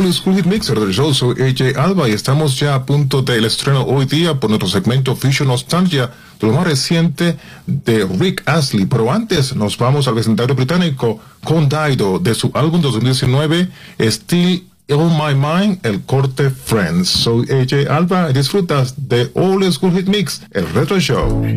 Old School Hit Mixer del show. Soy AJ Alba y estamos ya a punto del estreno hoy día por nuestro segmento Fusion Nostalgia de lo más reciente de Rick Astley. Pero antes nos vamos al vecindario británico con Dido de su álbum 2019 Still On My Mind, el corte Friends. Soy AJ Alba y disfrutas de Old School Hit Mix, el Retro Show.